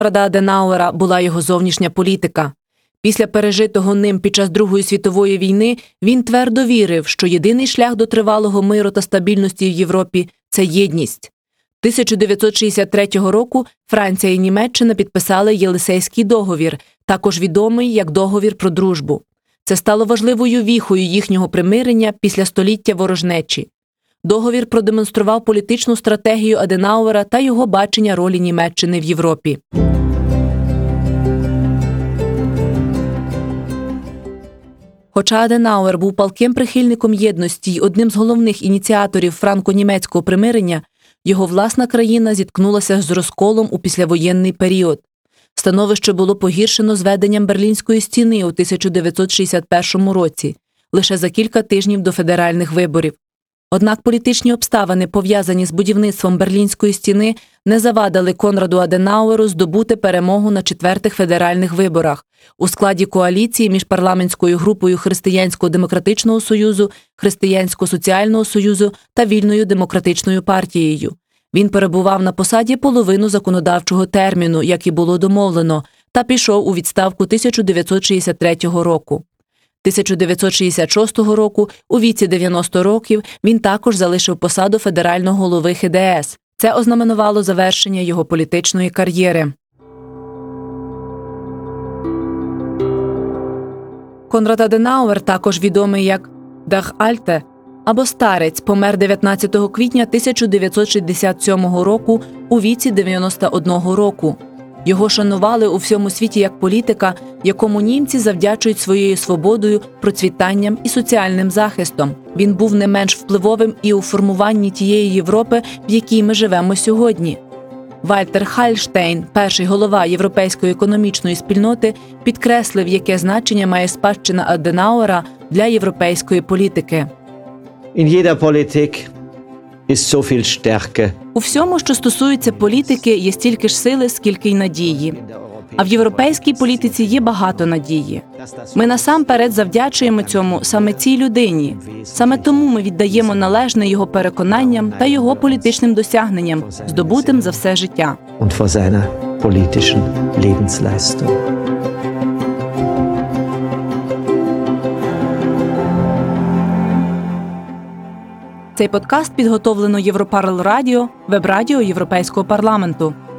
Конрада Аденауера була його зовнішня політика. Після пережитого ним під час Другої світової війни він твердо вірив, що єдиний шлях до тривалого миру та стабільності в Європі – це єдність. 1963 року Франція і Німеччина підписали Єлисейський договір, також відомий як договір про дружбу. Це стало важливою віхою їхнього примирення після століття ворожнечі. Договір продемонстрував політичну стратегію Аденауера та його бачення ролі Німеччини в Європі. Хоча Аденауер був палким прихильником єдності й одним з головних ініціаторів франко-німецького примирення, його власна країна зіткнулася з розколом у післявоєнний період. Становище було погіршено зведенням Берлінської стіни у 1961 році, лише за кілька тижнів до федеральних виборів. Однак політичні обставини, пов'язані з будівництвом Берлінської стіни, не завадили Конраду Аденауеру здобути перемогу на четвертих федеральних виборах у складі коаліції між парламентською групою Християнсько-демократичного союзу, Християнсько-соціального союзу та Вільною демократичною партією. Він перебував на посаді половину законодавчого терміну, як і було домовлено, та пішов у відставку 1963 року. 1966 року, у віці 90 років, він також залишив посаду федерального голови ХДС. Це ознаменувало завершення його політичної кар'єри. Конрад Аденауер, також відомий як «Der Alte» або «Старець», помер 19 квітня 1967 року у віці 91 року. Його шанували у всьому світі як політика, якому німці завдячують своєю свободою, процвітанням і соціальним захистом. Він був не менш впливовим і у формуванні тієї Європи, в якій ми живемо сьогодні. Вальтер Хальштейн, перший голова Європейської економічної спільноти, підкреслив, яке значення має спадщина Аденауера для європейської політики. In jeder Politik ist so viel Stärke. У всьому, що стосується політики, є стільки ж сили, скільки й надії. А в європейській політиці є багато надії. Ми насамперед завдячуємо цьому саме цій людині. Саме тому ми віддаємо належне його переконанням та його політичним досягненням, здобутим за все життя. Und vor seiner politischen Lebensleistung. Цей подкаст підготовлено Європарл Радіо, веб-радіо Європейського парламенту.